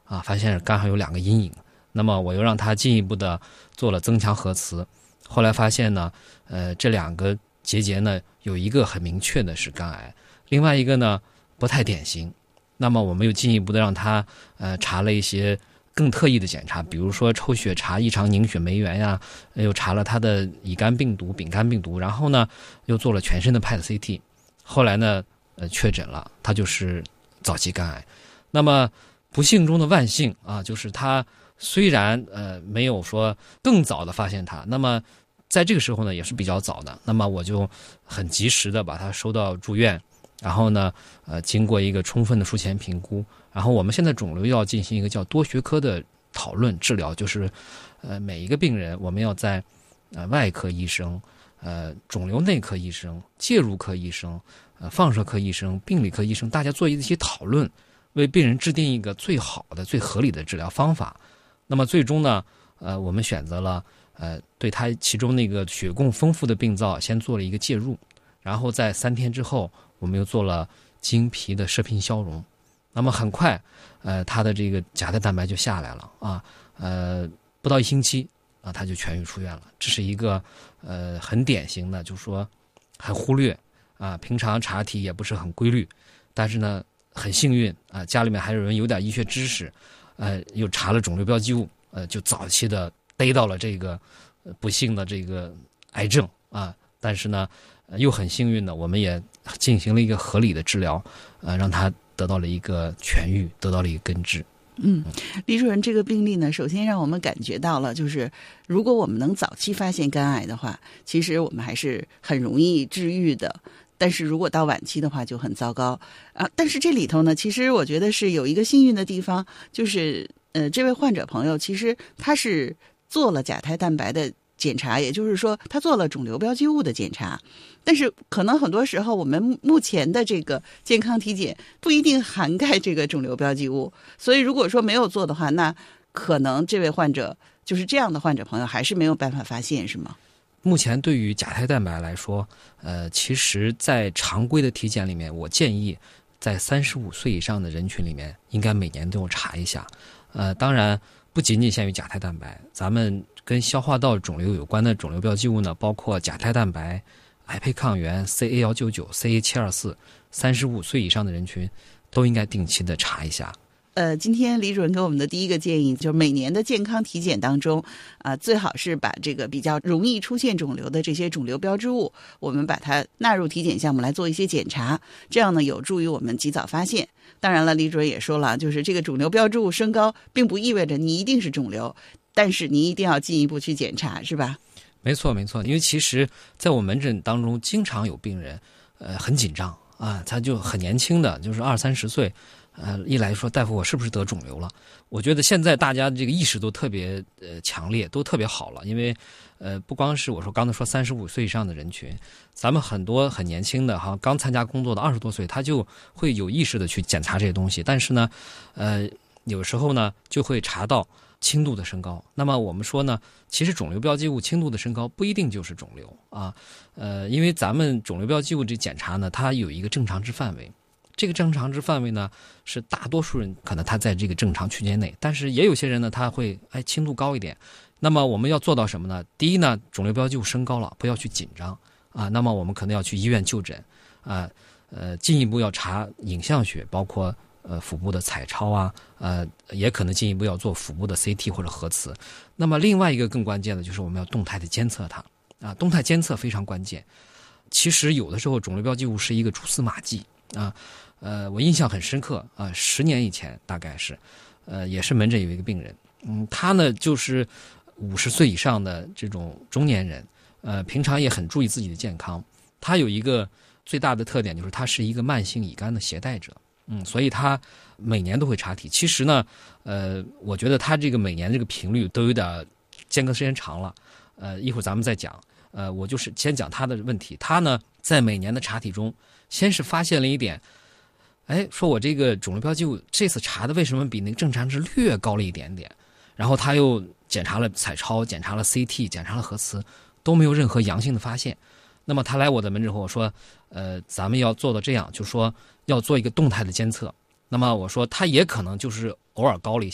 发现肝上有2个阴影。那么我又让他进一步的做了增强核磁，后来发现呢，这2个结节呢有一个很明确的是肝癌，另外一个呢不太典型。那么我们又进一步的让他查了一些更特异的检查，比如说抽血查异常凝血酶原呀，又查了他的乙肝病毒、丙肝病毒，然后呢又做了全身的 PET CT， 后来呢确诊了，他就是早期肝癌。那么不幸中的万幸就是他虽然没有说更早的发现他，那么在这个时候呢也是比较早的，那么我就很及时的把他收到住院，然后呢经过一个充分的术前评估，然后我们现在肿瘤要进行一个叫多学科的讨论治疗，就是每一个病人我们要在外科医生、肿瘤内科医生、介入科医生、放射科医生、病理科医生，大家做一些讨论，为病人制定一个最好的、最合理的治疗方法。那么最终呢，我们选择了对他其中那个血供丰富的病灶先做了一个介入，然后在3天之后，我们又做了经皮的射频消融。那么很快，他的这个甲胎蛋白就下来了不到1星期他就痊愈出院了。这是一个很典型的，就是说很忽略平常查体也不是很规律，但是呢很幸运家里面还有人有点医学知识。又查了肿瘤标记物，就早期的逮到了这个不幸的这个癌症但是呢，又很幸运的，我们也进行了一个合理的治疗，让他得到了一个痊愈，得到了一个根治。 李主任，这个病例呢，首先让我们感觉到了，就是如果我们能早期发现肝癌的话，其实我们还是很容易治愈的。但是如果到晚期的话就很糟糕但是这里头呢，其实我觉得是有一个幸运的地方，就是这位患者朋友其实他是做了甲胎蛋白的检查，也就是说他做了肿瘤标记物的检查，但是可能很多时候我们目前的这个健康体检不一定涵盖这个肿瘤标记物，所以如果说没有做的话，那可能这位患者就是这样的患者朋友还是没有办法发现，是吗？ 目前对于甲胎蛋白来说，其实在常规的体检里面，我建议在35岁以上的人群里面，应该每年都要查一下。当然不仅仅限于甲胎蛋白，咱们跟消化道肿瘤有关的肿瘤标记物呢，包括甲胎蛋白、癌胚抗原、CA199、CA724，35岁以上的人群都应该定期的查一下。 今天李主任给我们的第一个建议就是每年的健康体检当中最好是把这个比较容易出现肿瘤的这些肿瘤标志物，我们把它纳入体检项目来做一些检查，这样呢有助于我们及早发现。当然了，李主任也说了，就是这个肿瘤标志物升高并不意味着你一定是肿瘤，但是你一定要进一步去检查，是吧？ 没错没错，因为其实在我门诊当中经常有病人很紧张他就很年轻的，就是20-30岁一来说大夫我是不是得肿瘤了。我觉得现在大家这个意识都特别强烈，都特别好了，因为不光是我说刚才说35岁以上的人群，咱们很多很年轻的刚参加工作的20多岁，他就会有意识的去检查这些东西，但是呢有时候呢就会查到轻度的升高。那么我们说呢，其实肿瘤标记物轻度的升高不一定就是肿瘤因为咱们肿瘤标记物这检查呢，它有一个正常值范围，这个正常值范围呢是大多数人可能他在这个正常区间内，但是也有些人呢他会轻度高一点。那么我们要做到什么呢？第一呢，肿瘤标记物升高了不要去紧张那么我们可能要去医院就诊进一步要查影像学，包括腹部的彩超也可能进一步要做腹部的 CT 或者核磁。那么另外一个更关键的就是我们要动态的监测它动态监测非常关键。其实有的时候肿瘤标记物是一个蛛丝马迹我印象很深刻10年以前大概是也是门诊有一个病人他呢就是50岁以上的这种中年人平常也很注意自己的健康。他有一个最大的特点就是他是一个慢性乙肝的携带者所以他每年都会查体。其实呢我觉得他这个每年这个频率都有点间隔时间长了一会儿咱们再讲我就是先讲他的问题。他呢在每年的查体中先是发现了一点说我这个肿瘤标记物这次查的为什么比那个正常值略高了一点点，然后他又检查了彩超，检查了 CT， 检查了核磁，都没有任何阳性的发现。那么他来我的门诊后说咱们要做到这样，就是说要做一个动态的监测。那么我说他也可能就是偶尔高了一些